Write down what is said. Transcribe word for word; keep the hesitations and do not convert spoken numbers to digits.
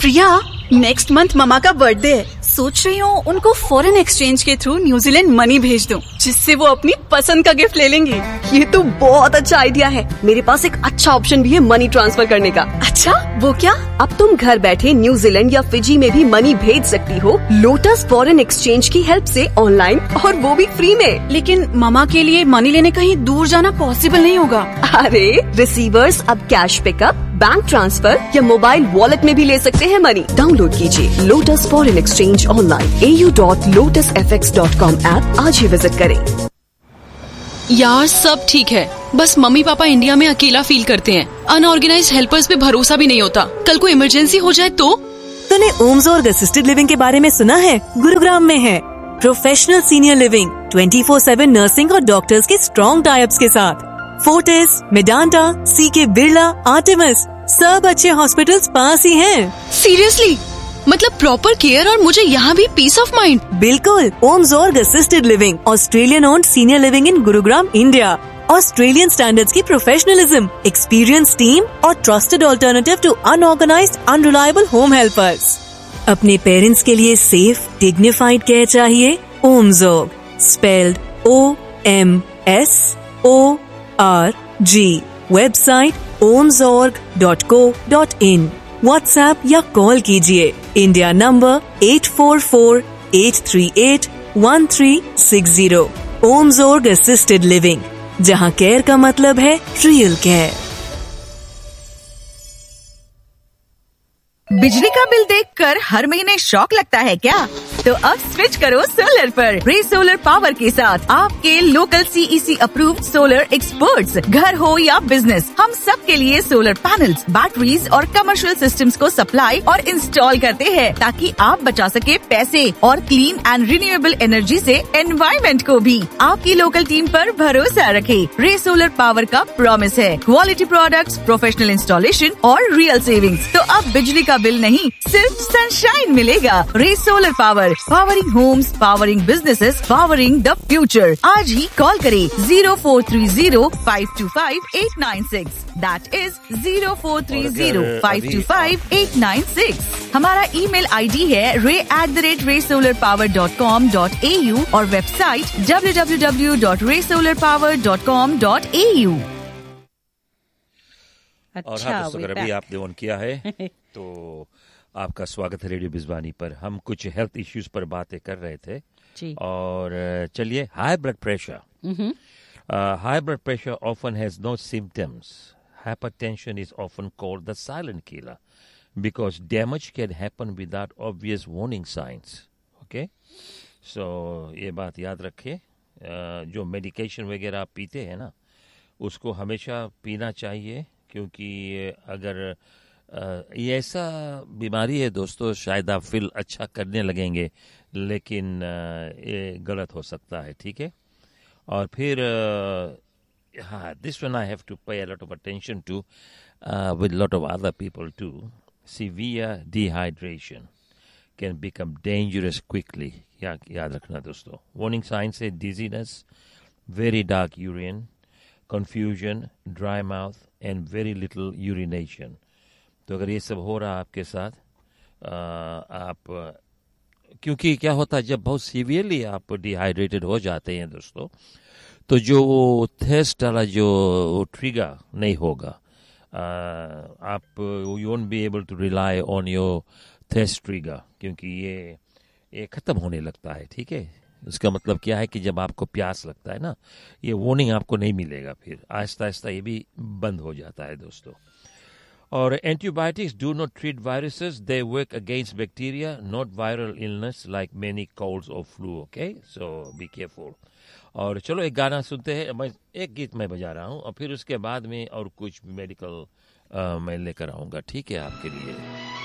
प्रिया, next month mama का birthday है। सोच रही हूँ उनको फॉरेन एक्सचेंज के थ्रू न्यूजीलैंड मनी भेज दूँ, जिससे वो अपनी पसंद का गिफ्ट ले लेंगी। ये तो बहुत अच्छा आइडिया है। मेरे पास एक अच्छा ऑप्शन भी है मनी ट्रांसफर करने का। अच्छा, वो क्या? अब तुम घर बैठे न्यूजीलैंड या फिजी में भी मनी भेज सकती हो लोटस फॉरेन एक्सचेंज की हेल्प से ऑनलाइन, और वो भी फ्री में। लेकिन ममा के लिए मनी लेने कहीं दूर जाना पॉसिबल नहीं होगा। अरे, रिसीवर्स अब कैश पिकअप, बैंक ट्रांसफर या मोबाइल वॉलेट में भी ले सकते हैं मनी। डाउनलोड कीजिए लोटस फॉरेन एक्सचेंज ऑनलाइन ए U dot lotus F x dot com app आज ही विजिट करें। यार सब ठीक है, बस मम्मी पापा इंडिया में अकेला फील करते हैं। अनऑर्गेनाइज्ड हेल्पर्स पे भरोसा भी नहीं होता। कल को इमरजेंसी हो जाए तो? तूने ओम्सोर्ग असिस्टेड लिविंग के बारे में सुना है? गुरुग्राम में है professional senior living, twenty four seven nursing और डॉक्टर्स के स्ट्रॉन्ग टाइप्स के साथ। फोर्टिस, मेडांटा, सी के बिरला, आर्टेमिस, सब अच्छे हॉस्पिटल्स पास ही हैं। सीरियसली? मतलब प्रॉपर केयर और मुझे यहाँ भी पीस ऑफ माइंड। बिल्कुल। ओम्सोर्ग assisted living, Australian owned senior living in Gurugram, India. Australian standards की प्रोफेशनलिज्म, एक्सपीरियंस टीम और trusted alternative to unorganised unreliable home helpers. अपने पेरेंट्स के लिए सेफ डिग्निफाइड केयर चाहिए? ओम्सोर्ग, spelled O M S O R G. Website ओम्सोर्ग dot co dot in. WhatsApp या call कीजिए India number eight four four eight three eight one three six zero. ओम्सोर्ग assisted living, जहां care का मतलब है real care. बिजली का bill देखकर हर महीने शॉक लगता है क्या? तो अब स्विच करो सोलर पर। रे सोलर पावर के साथ आपके लोकल सी ई सी अप्रूव्ड सोलर एक्सपर्ट्स, घर हो या बिजनेस, हम सब के लिए सोलर पैनल्स, बैटरीज और कमर्शियल सिस्टम्स को सप्लाई और इंस्टॉल करते हैं, ताकि आप बचा सके पैसे और क्लीन एंड रिन्यूएबल एनर्जी से एनवायरमेंट को भी। आपकी लोकल टीम पर भरोसा रखें। रे सोलर पावर का प्रॉमिस है क्वालिटी प्रोडक्ट्स, प्रोफेशनल इंस्टॉलेशन और रियल सेविंग्स। तो अब बिजली का बिल नहीं, सिर्फ सनशाइन मिलेगा। रे solar power, powering Holmes, powering businesses, powering the future. आज ही कॉल करें zero four three zero five to five eight nine six. That is zero four three zero five to five eight nine six. हमारा email ID है रे at the rate रे solar power dot com dot A you और website W W W dot रे solar power dot com dot A you. और हाँ दोस्तों, अगर अभी आपने ऑन किया है तो आपका स्वागत है रेडियो बिजवानी पर। हम कुछ हेल्थ इश्यूज पर बातें कर रहे थे जी। और चलिए, high blood pressure. High blood pressure often has no symptoms. Hypertension is often called the silent killer because damage can happen without obvious warning science. Okay, सो ये बात याद रखें। uh, जो मेडिकेशन वगैरह आप पीते हैं ना, उसको हमेशा पीना चाहिए, क्योंकि अगर ये ऐसा बीमारी है दोस्तों, शायद आप फील अच्छा करने लगेंगे, लेकिन ये गलत हो सकता है। ठीक है, और फिर हाँ, this one I have to पे a lot of attention to with lot of other people to. Severe dehydration can become dangerous quickly. या, याद रखना दोस्तों। वार्निंग साइंस है dizziness, very dark urine, confusion, dry mouth and very little urination। तो अगर ये सब हो रहा है आपके साथ, आ, आप क्योंकि क्या होता है, जब बहुत सीवियरली आप डिहाइड्रेटेड हो जाते हैं दोस्तों, तो जो वो थेस्ट वाला जो ट्रिगर नहीं होगा। आ, आप you won't be able to rely on your test trigger, क्योंकि ये ये खत्म होने लगता है। ठीक है, इसका मतलब क्या है कि जब आपको प्यास लगता है ना, ये वार्निंग आपको नहीं मिलेगा, फिर आहिस्ता आहिस्ता ये भी बंद हो जाता है दोस्तों। और antibiotics do not treat viruses, they work against bacteria, not viral illness like many colds और flu. Okay, so be careful. और चलो एक गाना सुनते हैं। मैं एक गीत मैं बजा रहा हूँ और फिर उसके बाद में और कुछ मेडिकल मैं लेकर आऊँगा। ठीक है, आपके लिए।